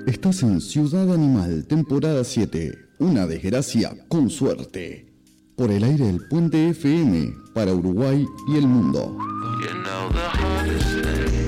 Estás en Ciudad Animal, temporada 7. Una desgracia con suerte. Por el aire del Puente FM, para Uruguay y el mundo. You know the hardest thing